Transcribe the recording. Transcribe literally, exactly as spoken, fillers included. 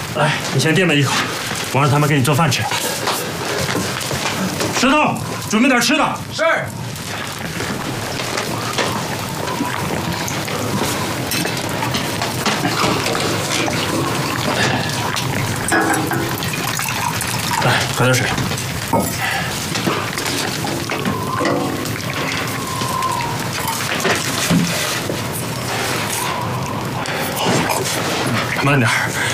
来，你先垫吧一口，我让他们给你做饭吃。石头，准备点吃的。 是。 来，喝点水。慢点。